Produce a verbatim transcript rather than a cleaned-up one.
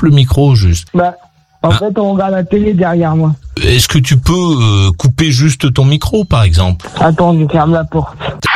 le micro juste. Bah, en ah. fait, on regarde la télé derrière moi. Est-ce que tu peux euh, couper juste ton micro, par exemple? Attends, je ferme la porte.